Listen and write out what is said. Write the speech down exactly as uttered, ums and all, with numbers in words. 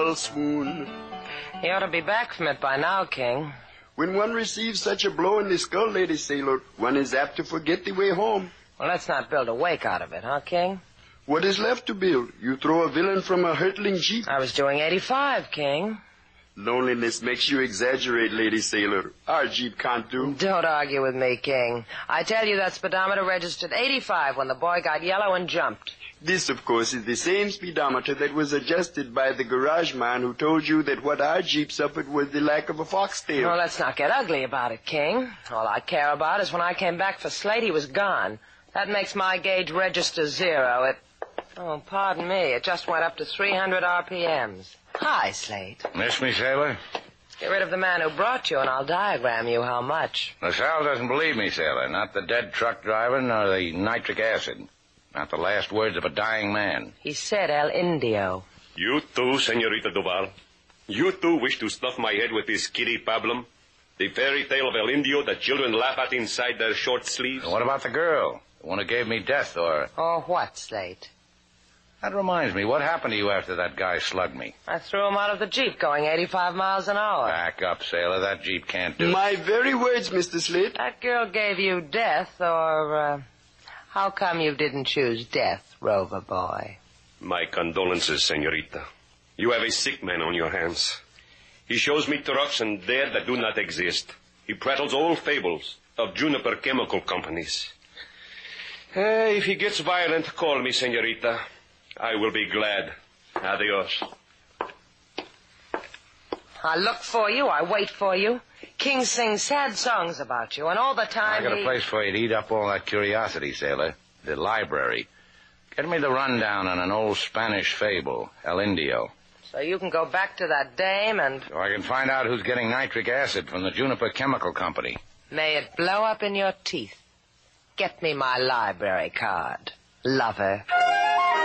mortal swoon. He ought to be back from it by now, King. When one receives such a blow in the skull, Lady Sailor, one is apt to forget the way home. Well, let's not build a wake out of it, huh, King? What is left to build? You throw a villain from a hurtling jeep. I was doing eighty-five, King. Loneliness makes you exaggerate, Lady Sailor. Our jeep can't do. Don't argue with me, King. I tell you that speedometer registered eighty-five when the boy got yellow and jumped. This, of course, is the same speedometer that was adjusted by the garage man who told you that what our jeep suffered was the lack of a foxtail. Well, let's not get ugly about it, King. All I care about is when I came back for Slate, he was gone. That makes my gauge register zero. It... Oh, pardon me. It just went up to three hundred R P Ms. Hi, Slate. Miss me, Sailor? Get rid of the man who brought you, and I'll diagram you how much. LaSalle doesn't believe me, Sailor. Not the dead truck driver, nor the nitric acid. Not the last words of a dying man. He said El Indio. You too, Senorita Duval. You too wish to stuff my head with this kitty pablum? The fairy tale of El Indio that children laugh at inside their short sleeves? And what about the girl? The one who gave me death, or... Or what, Slate? That reminds me, what happened to you after that guy slugged me? I threw him out of the Jeep going eighty-five miles an hour. Back up, Sailor. That Jeep can't do it. My very words, Mister Slate. That girl gave you death, or, uh, how come you didn't choose death, Rover boy? My condolences, Senorita. You have a sick man on your hands. He shows me trucks and dead that do not exist. He prattles old fables of Juniper Chemical Companies. Uh, if he gets violent, call me, Senorita. I will be glad. Adios. I look for you. I wait for you. King sings sad songs about you, and all the time I got he... a place for you to eat up all that curiosity, Sailor. The library. Get me the rundown on an old Spanish fable, El Indio. So you can go back to that dame and... So I can find out who's getting nitric acid from the Juniper Chemical Company. May it blow up in your teeth. Get me my library card, lover.